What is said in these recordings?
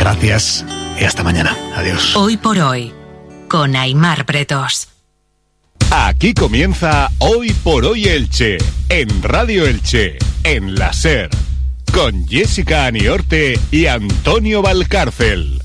Gracias y hasta mañana. Adiós. Hoy por hoy, con Aimar Bretos. Aquí comienza Hoy por Hoy Elche, en Radio Elche, en la SER, con Jessica Aniorte y Antonio Valcárcel.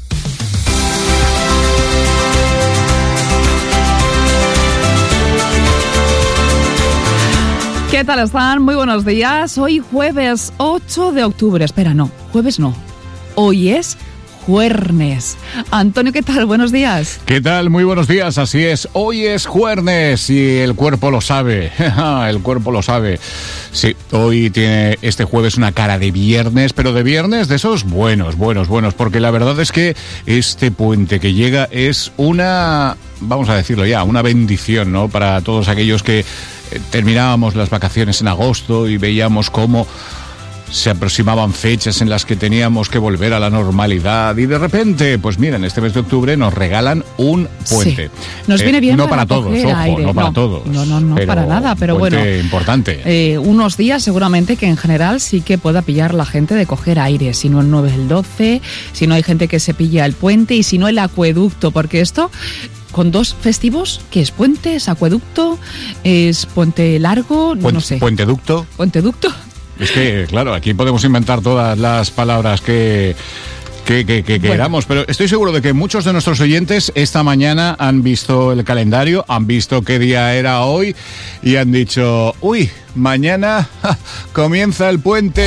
¿Qué tal están? Muy buenos días. Hoy jueves 8 de octubre. Espera, no, jueves no. Hoy es Juernes. Antonio, ¿qué tal? Buenos días. ¿Qué tal? Muy buenos días. Así es. Hoy es Juernes y el cuerpo lo sabe. El cuerpo lo sabe. Sí, hoy tiene este jueves una cara de viernes, pero de viernes de esos buenos, porque la verdad es que este puente que llega es una, vamos a decirlo ya, una bendición, ¿no? Para todos aquellos que terminábamos las vacaciones en agosto y veíamos cómo se aproximaban fechas en las que teníamos que volver a la normalidad y de repente, pues miren, este mes de octubre nos regalan un puente. Sí. Nos viene bien no para todos, ojo, aire. No para todos. No para nada, pero puente bueno. Importante. Unos días seguramente que en general sí que pueda pillar la gente de coger aire, si no el 9 el 12, si no hay gente que se pilla el puente y si no el acueducto, porque esto con dos festivos, ¿qué es? ¿Puente? ¿Es acueducto? ¿Es puente largo? No sé. ¿Puenteducto? ¿Puenteducto? Es que, claro, aquí podemos inventar todas las palabras que queramos, pero estoy seguro de que muchos de nuestros oyentes esta mañana han visto el calendario, han visto qué día era hoy y han dicho, uy, mañana comienza el puente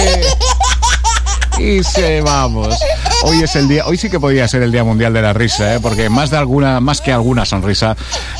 y se vamos. Hoy es el día, hoy sí que podría ser el Día Mundial de la Risa, porque más que alguna sonrisa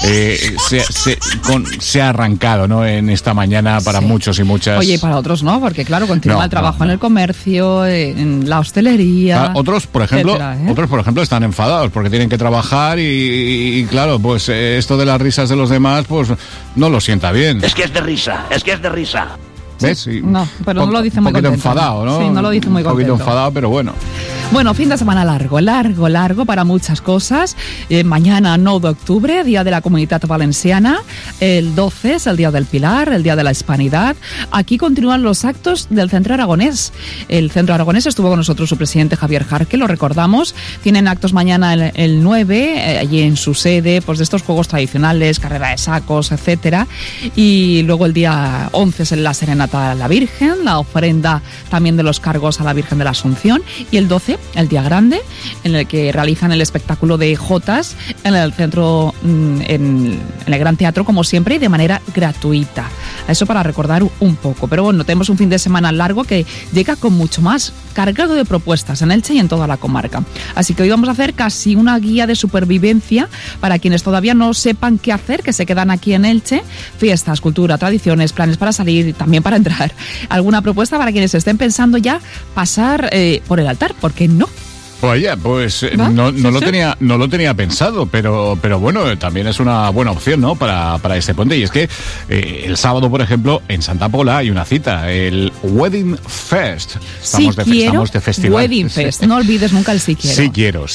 se ha arrancado, ¿no? En esta mañana para muchos y muchas. Oye, y para otros no, porque claro, continúa el trabajo en el comercio, en la hostelería. Otros, por ejemplo, están enfadados porque tienen que trabajar y claro, pues esto de las risas de los demás, pues no lo sienta bien. Es que es de risa. ¿Ves? No, pero no lo dice muy contento. Un poquito enfadado, ¿no? Sí, no lo dice muy contento. Un poquito enfadado, pero bueno. Bueno, fin de semana largo para muchas cosas. Mañana, 9 de octubre, Día de la Comunitat Valenciana. El 12 es el Día del Pilar, el Día de la Hispanidad. Aquí continúan los actos del Centro Aragonés. El Centro Aragonés estuvo con nosotros su presidente Javier Jarque, lo recordamos. Tienen actos mañana el 9, allí en su sede, pues de estos juegos tradicionales, carrera de sacos, etcétera. Y luego el día 11 es la serenata a la Virgen, la ofrenda también de los cargos a la Virgen de la Asunción. Y el 12, el día grande, en el que realizan el espectáculo de jotas en el centro, en el Gran Teatro, como siempre, y de manera gratuita. Eso para recordar un poco. Pero bueno, tenemos un fin de semana largo que llega con mucho más, cargado de propuestas en Elche y en toda la comarca. Así que hoy vamos a hacer casi una guía de supervivencia para quienes todavía no sepan qué hacer, que se quedan aquí en Elche. Fiestas, cultura, tradiciones, planes para salir y también para entrar. Alguna propuesta para quienes estén pensando ya pasar por el altar, porque no. Oye, pues no lo tenía pensado, pero bueno, también es una buena opción, ¿no? Para este puente. Y es que el sábado, por ejemplo, en Santa Pola hay una cita, el Wedding Fest. Estamos de festival. Wedding Fest, no olvides nunca el sí quiero. Sí quiero,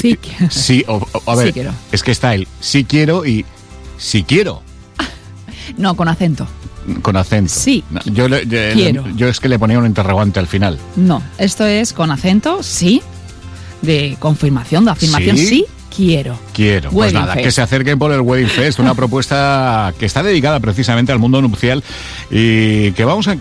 a ver, sí quiero. Es que está el sí quiero y sí quiero. No, con acento. Con acento. Sí. No, yo es que le ponía un interrogante al final. No, esto es con acento, sí, de confirmación, de afirmación, sí quiero. Pues nada, que se acerquen por el Wedding Fest, una propuesta que está dedicada precisamente al mundo nupcial y que vamos a